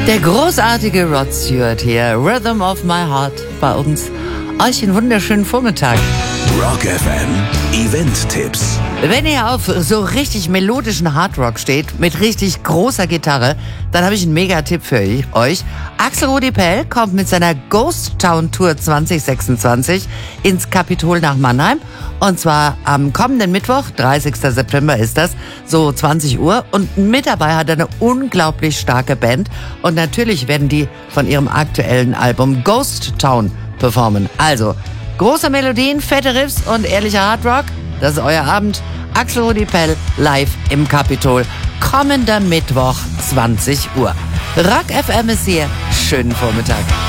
Der großartige Rod Stewart hier, Rhythm of My Heart bei uns. Euch einen wunderschönen Vormittag. Rock FM Event-Tipps. Wenn ihr auf so richtig melodischen Hardrock steht, mit richtig großer Gitarre, dann habe ich einen Mega-Tipp für euch. Axel Rudi Pell kommt mit seiner Ghost Town Tour 2026 ins Kapitol nach Mannheim. Und zwar am kommenden Mittwoch, 30. September ist das, so 20 Uhr. Und mit dabei hat er eine unglaublich starke Band. Und natürlich werden die von ihrem aktuellen Album Ghost Town performen. Also, große Melodien, fette Riffs und ehrlicher Hardrock, das ist euer Abend. Axel Rudi Pell live im Kapitol. Kommender Mittwoch, 20 Uhr. Rock FM ist hier. Schönen Vormittag.